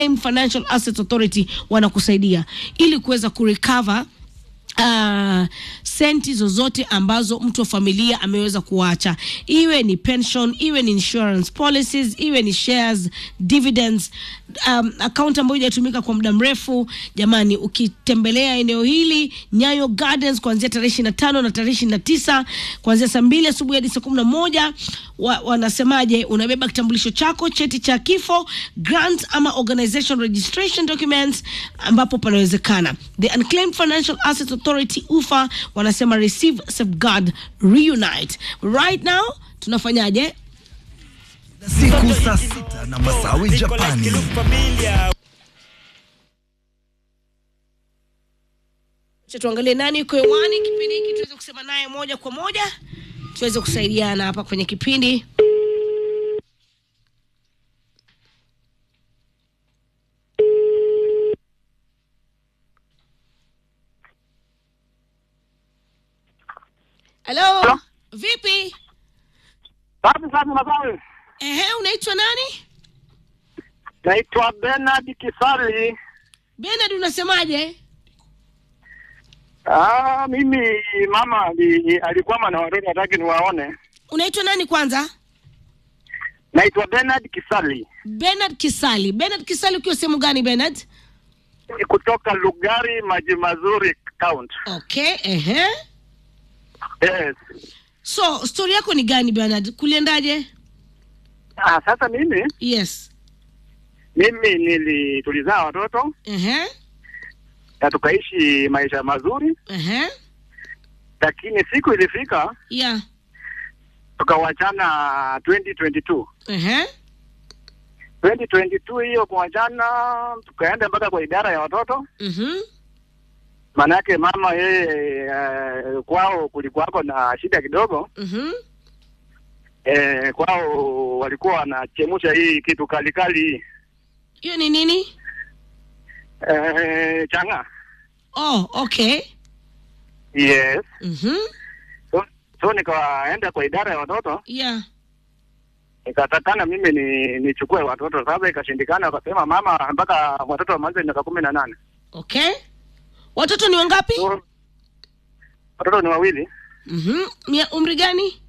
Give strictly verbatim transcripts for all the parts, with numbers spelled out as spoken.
Financial Assets Authority wanakusaidia ili kuweza kurecover Uh, senti zozote ambazo mtu wa familia ameweza kuacha, iwe ni pension, iwe ni insurance policies, iwe ni shares, dividends, um, account ambayo haijatumika kwa muda mrefu. Jamani, ukitembelea eneo hili Nyayo Gardens kuanzia tarehe ishirini na tano na tarehe ishirini na tisa kuanzia saa mbili asubuhi hadi saa kumi na moja, wa, wanasemaje, unabeba kitambulisho chako, cheti cha kifo, grant ama organization registration documents, ambapo panawezekana. The Unclaimed Financial Assets Authority U F A wanasema receive, safeguard, reunite. Right now tunafanyaje? Siku saa sita na Masawi Japani. Tuangalie nani yuko hewani kipindi hiki tuweze kusema naye moja kwa moja, tuweze kusaidiana hapa kwenye kipindi. Hello. Hello. Vipi? Safi sana Masawi. Ehe, unaitwa nani? Naitwa Bernard Kisali. Bernard, unasemaje? Ah, mimi mama li, alikuwa na watoto hataki niwaone. Unaitwa nani kwanza? Naitwa Bernard Kisali. Bernard Kisali. Bernard Kisali, ukiwa sehemu gani Bernard? Kutoka Lugari, Maji Mazuri County. Okay, ehe. Yes. So, story yako ni gani Bernard? Kuliendaje? Ah, sasa mimi? Yes. Mimi nili tulizaa watoto. Ehe. Na tukaishi maisha mazuri. Ehe. Lakini siku ilifika. Yeah. Tukawachana twenty twenty-two. Ehe. twenty twenty-two hiyo kuachana, tukaenda mpaka kwa idara ya watoto. Mhm. Manake mama yeye uh, kwao kulikuwako na shida kidogo. Mhm. Eh, kwao walikuwa wanachemsha hii kitu kali kali. Hiyo ni nini? Eh, changa. Oh, okay. Yes. Mhm. So, so nikaenda kwa idara ya watoto. Yeah. Nikatakana mimi ni nichukue watoto, sasa ikashindikana, wakasema mama mpaka watoto waanze miaka kumi na nane. Okay. Watoto ni wangapi? So, watoto ni wawili. Mhm. Mia umri gani?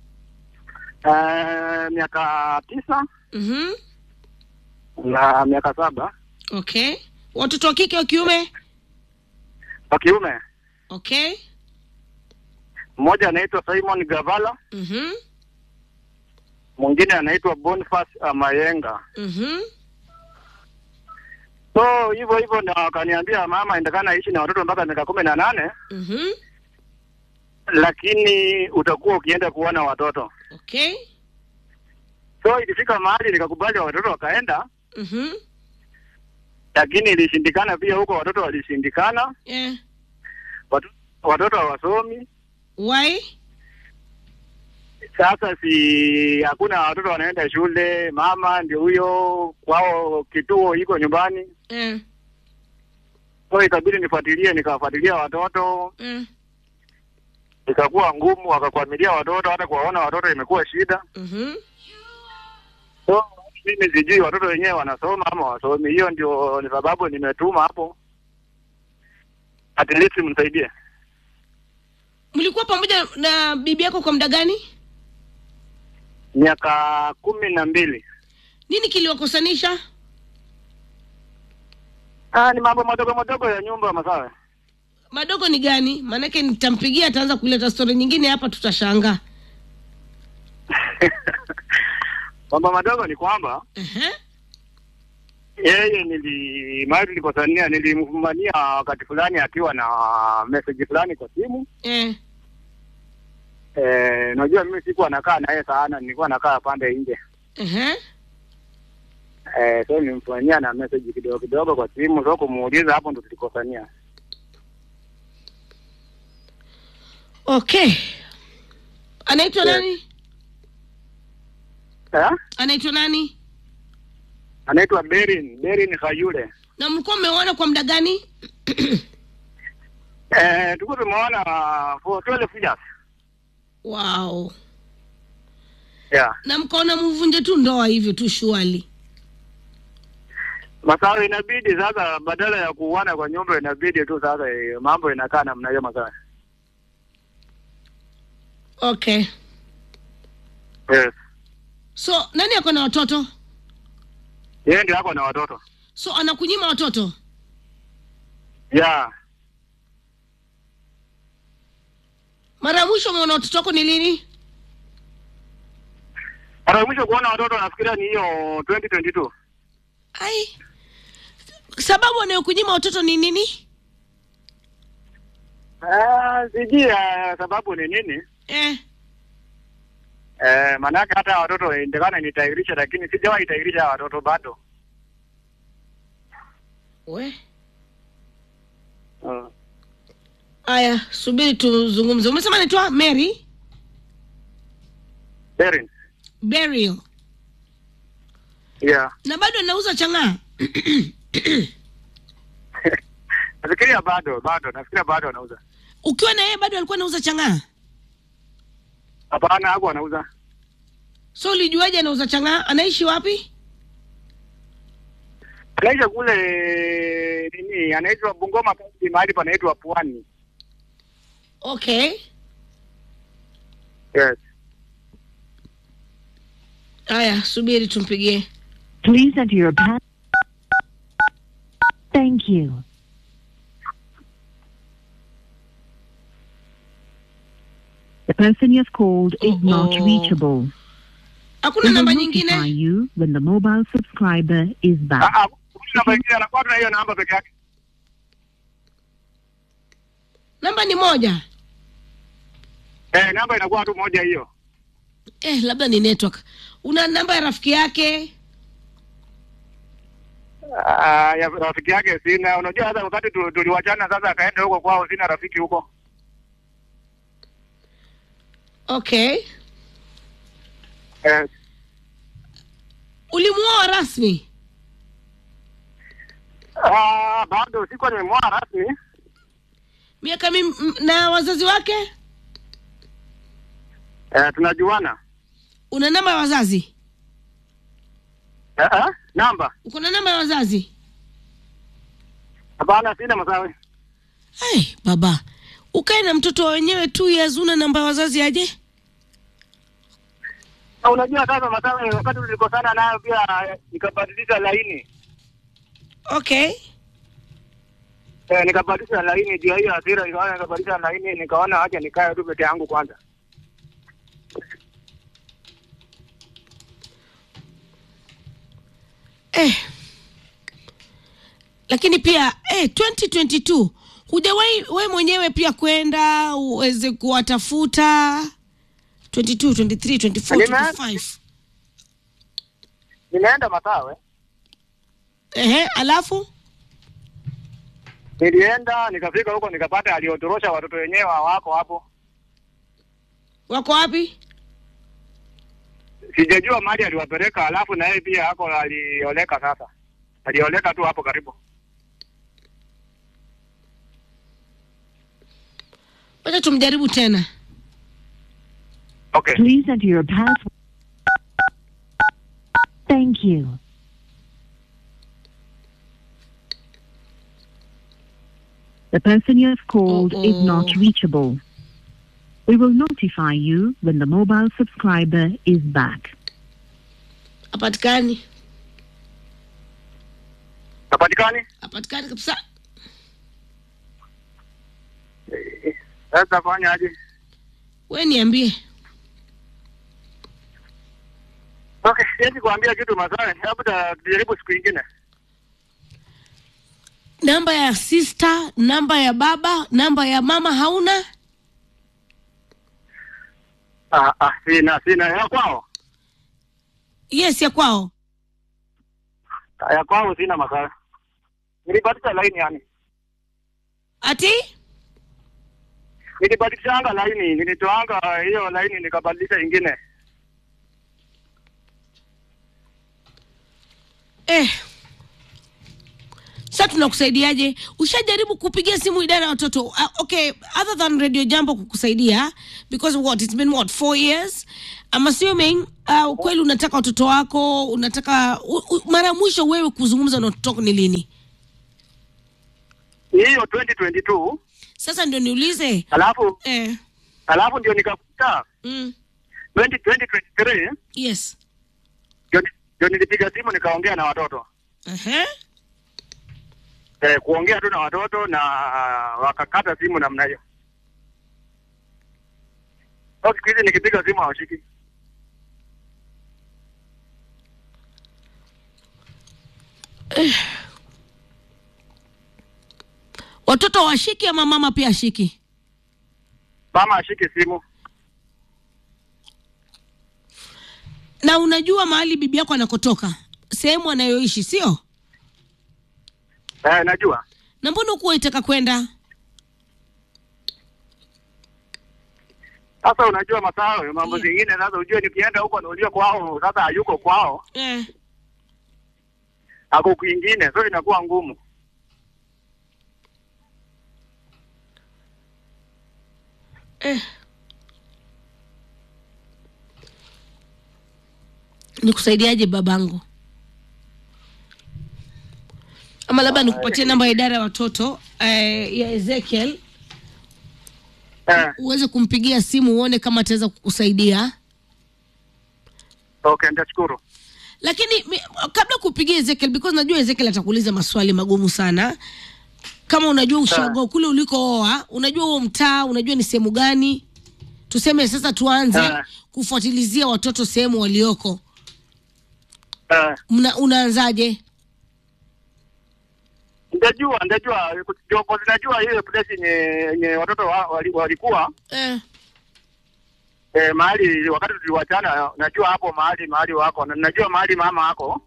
Eh, miaka tisa. Mhm. Na miaka saba. Okay. Watoto wa kike wa kiume? Wa kiume. Okay. Mmoja anaitwa Simon Gavala. Mhm. Mwingine anaitwa Boniface Amayenga. Mhm. So hivyo hivyo na wakaniambia mama endekana ishi na watoto mpaka miaka kumi na nane. Mhm. Lakini utakuwa ukienda kuona watoto. Okay. So ilifika mahali nikakubali watoto wakaenda. Mhm. Lakini ilishindikana pia huko, watoto walishindikana. Yeah. Watoto, watoto hawasomi. Why? Sasa si hakuna watoto wanaenda shule, mama ndio huyo kwao kituo iko nyumbani. Eh. So ikabidi nifuatilie, nikafuatilia watoto. Eh. Ikakuwa ngumu, wakakwamilia watoto, hata kuwaona watoto imekuwa shida. Mhm. So mimi sijui watoto wenyewe wanasoma ama wasomi. Hiyo ndio ni sababu nimetuma hapo. At least mnisaidie. Mlikuwa pamoja na bibi yako kwa muda gani? Miaka kumi na mbili. Nini kiliwakosanisha? Ah, ni mambo madogo madogo ya nyumba Masawe. Madogo ni gani? Maanake nitampigia ataanza kuleta story nyingine hapa tutashangaa. Mambo madogo ni kwamba Ehe. yeye nili mali nilikosania, nilimfumania wakati fulani akiwa na message fulani kwa simu. Eh. Eh, najua mimi sikuwa nakaa naye sana, nilikuwa nakaa pande nje. Ehe. Eh, so nilimfanyia na message kidogo kidogo kwa simu, so kumuuliza hapo ndo tulikosania. Okay. Anaitwa Yeah. nani? Eh? Anaitwa nani? Anaitwa Berin, Berin Khayule. Na mlikuwa mmeona kwa muda gani? Eh, tulikuwa tumeona for twelve years. Wow. Yeah. Na mkaona mvunje tu ndoa hivyo tu shwali? Masawe inabidi sasa badala ya kuuana kwa nyumba inabidi tu sasa eh, mambo inakaa namna hiyo Masawe. Okay. Yes. So nani ako na watoto? Yeye ndiye ako na watoto. So anakunyima watoto? Yeah. Mara ya mwisho umeona watoto wako ni lini? Mara ya mwisho kuona watoto nafikiria ni hiyo twenty twenty-two. Ai. Sababu anayokunyima watoto ni nini? Ah, sijui uh, sababu ni nini? Eh. Eh, manake hata watoto indekana nitairisha lakini sijawahi itairisha watoto bado. We. Uh. Aya, subiri tuzungumze. Umesema anaitwa Mary? Berin. Burial. Yeah. Na bado anauza chang'aa? Nafikiria bado, bado, nafikiria bado anauza. Ukiwa na yeye bado alikuwa anauza chang'aa? Hapana, hapo anauza. So ulijuaje anauza chang'aa? Anaishi wapi? Anaishi kule nini? Anaitwa Bungoma County, mahali panaitwa Pwani. Okay. Yes. Aya, subiri tumpigie. Please enter your pass. Thank you. The person you have called is Uh-oh. not reachable. Hakuna We will namba notify nyingine? you when the mobile subscriber is Ah back. ah, kuna namba ingine anakuwa na hiyo namba peke yake. Namba ni moja. Eh, namba inakuwa tu moja hiyo. Eh, labda ni network. Una namba ya rafiki yake? Ah, ya rafiki yake sina. Unajua hata wakati tu- tuliwachana sasa akaenda huko kwao, sina rafiki huko. Okay. Eh, Ulimuoa rasmi? ah, bado siko nimemwoa rasmi. Miaka mi na wazazi wake? Eh, tunajuana. Una namba ya wazazi? Eh, eh, namba? Uko na namba ya wazazi? Hapana, sina Masawe. Ai, baba. Ukae na mtoto wa wenyewe tu years una namba ya wazazi aje? Na unajua sasa Masawe, wakati tulikosana nayo pia nikabadilisha laini. Okay. Eh, nikabadilisha laini juu ya hiyo hasira, nikaona nikabadilisha laini, nikaona acha nikae tu peke yangu kwanza. Eh. Lakini pia eh twenty twenty-two hujawahi wewe mwenyewe pia kwenda uweze kuwatafuta twenty-two, twenty-three, twenty-four, Nime- twenty-five. Nimeenda Masawe. Ehe, alafu Nilienda nikafika huko nikapata aliotorosha watoto wenyewe wako hapo. wako wapi? Sijajua mahali aliwapeleka, alafu na yeye pia hako alioleka sasa. Alioleka tu hapo karibu. Wacha tumjaribu tena. Okay. Please enter your password. Thank you. The person you have called is Uh-oh. not reachable. We will notify you when the mobile subscriber is back. Hapatikani. Napatikani? Hapatikani kabisa. Eh, Sasa fanya aje? Wewe niambie. Okay, siwezi kuambia kitu Masawe, labda tujaribu siku nyingine. Namba ya sister, namba ya baba, namba ya mama hauna? Ah ah, sina sina ya kwao. Yes, ya kwao. Ya kwao sina Masawe. Nilibadilisha laini yani. Ati? Nilibadilishanga laini, nilitoanga hiyo laini nikabadilisha ingine. Eh. Sasa Sasa tunakusaidiaje? Ushajaribu kupigia simu idara ya watoto? Uh, okay, other than Radio Jambo kukusaidia, because what, it's been what, four years? I'm assuming uh, kweli unataka watoto wako, unataka u, u, mara mwisho wewe kuzungumza na watoto ni lini? Hiyo twenty twenty-two. Sasa ndio niulize. Alafu eh alafu ndio nikakuta mm. twenty twenty-three. Yes. Ndio ndio nilipiga simu nikaongea na watoto. Ehe. Uh-huh. Eh, kuongea tu na watoto na wakakata simu namna hiyo. Sasa siku hizi nikipiga simu hawashiki. Eh. Watoto washiki ama mama pia ashiki? Mama ashiki simu. Na unajua mahali bibi yako anakotoka? Sehemu anayoishi, sio? Eh, najua. Na mbona uko unataka kwenda? Sasa unajua Masawe, mambo zingine yeah. Sasa ujue nikienda huko na unajua kwao, sasa hayuko kwao. Eh. Ako kwingine, so inakuwa ngumu. Eh. Nikusaidiaje babangu? Ama labda nikupatie namba ya idara ya watoto eh, ya Ezekiel. Eh. Uweze kumpigia simu uone kama ataweza kukusaidia. Okay, nitashukuru. Lakini mi, kabla kupigia Ezekiel, because najua Ezekiel atakuuliza maswali magumu sana. Kama unajua ushogo uh, kule ulikooa, unajua huo mtaa, unajua ni sehemu gani? Tuseme sasa tuanze uh, kufuatilizia watoto sehemu walioko. Uh, Mna, unaanzaje? Ndajua, ndajua, kwa zinajua ile place yenye watoto walikuwa. Eh. Eh, mahali wakati tuliwachana, najua hapo mahali mahali wako, na najua mahali mama wako.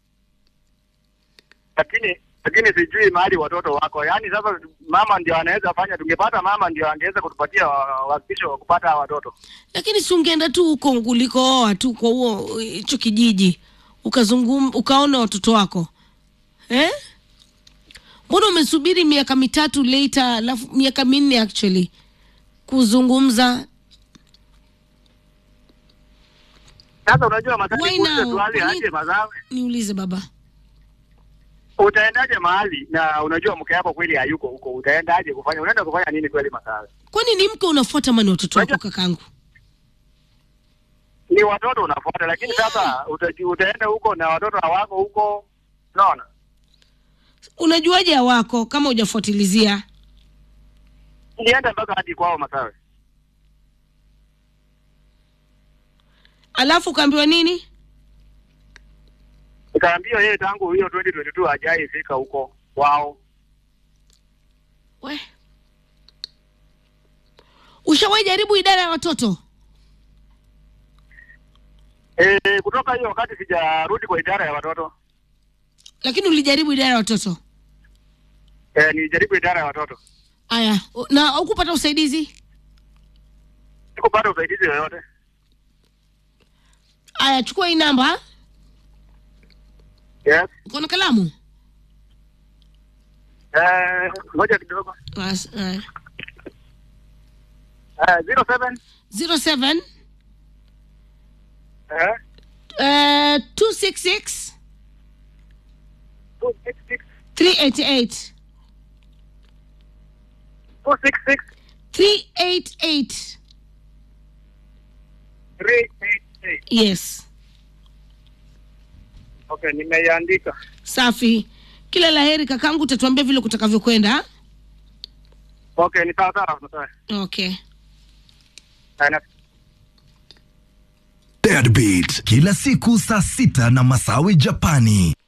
Lakini lakini sijui mahali watoto wako. Yaani sasa mama ndio anaweza fanya, tungepata mama ndio angeweza kutupatia hakikisho kupata watoto. Lakini si ungeenda tu huko ulikooa tu kwa huo hicho kijiji, ukazungum ukaona watoto wako. Eh? Mbona umesubiri miaka mitatu later, alafu miaka minne actually kuzungumza? Sasa unajua matatizo kuuliza swali aje Masawe. Niulize baba. Utaendaje mahali na unajua mke wako kweli hayuko huko? Utaendaje kufanya? Unaenda kufanya nini kweli Masawe? Kwani ni mke unafuata mani watoto wako kakangu? Ni watoto unafuata, lakini yeah. Sasa uta, utaenda huko na watoto hawako huko. Unaona? Unajuaje hawako kama hujafuatilizia? Nienda mpaka hadi kwao Masawe. Alafu kaambiwa nini? Nikaambiwa yeye tangu hiyo twenty twenty-two hajai fika huko kwao. We. Ushawahi jaribu idara ya watoto? Eh, kutoka hiyo wakati sijarudi kwa idara ya watoto. Lakini ulijaribu idara ya watoto? Eh, nilijaribu idara ya watoto. Aya, na hukupata usaidizi? Sikupata usaidizi yoyote. Aya, chukua hii namba. Yes. Uko na kalamu? Eh, ngoja kidogo. Bas, aya. Eh, zero seven zero seven Eh. Uh, two six six two six six three eight eight two six six three eight eight three eight eight. Yes. Okay, nimeiandika. Safi. Kila laheri kakangu, utatuambia vile kutakavyokwenda. Okay, ni sawa sawa. Okay. Ana Deadbeat kila siku saa sita na Masawe Japani.